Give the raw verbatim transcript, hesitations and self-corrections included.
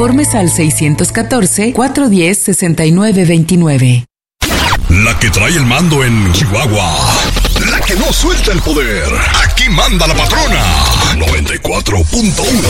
Informes al seis uno cuatro, cuatro uno cero, seis nueve dos nueve. La que trae el mando en Chihuahua. La que no suelta el poder. Aquí manda la patrona. noventa y cuatro punto uno.